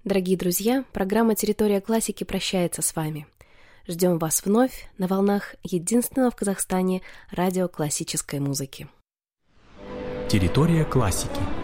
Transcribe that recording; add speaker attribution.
Speaker 1: Дорогие друзья, программа «Территория классики» прощается с вами. Ждем вас вновь на волнах единственного в Казахстане радио классической музыки.
Speaker 2: Территория классики.